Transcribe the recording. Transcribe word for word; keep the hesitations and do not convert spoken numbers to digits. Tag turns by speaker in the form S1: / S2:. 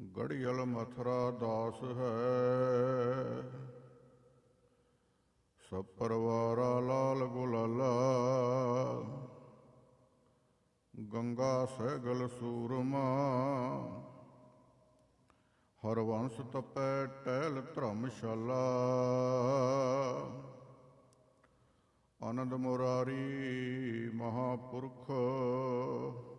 S1: ਗੜੀਅਲ ਮਥੁਰਾ ਦਾਸ ਹੈ। ਸਭ ਪਰਵਾਰਾ ਲਾਲ ਗੁਲਾਲਾ, ਗੰਗਾ ਸਹਿਗਲ ਸੂਰਮਾ। ਹਰਵੰਸ ਤਪੈ ਟਹਿਲ ਧਰਮਸ਼ਾਲਾ, ਆਨੰਦ ਮੁਰਾਰੀ ਮਹਾਂਪੁਰਖ।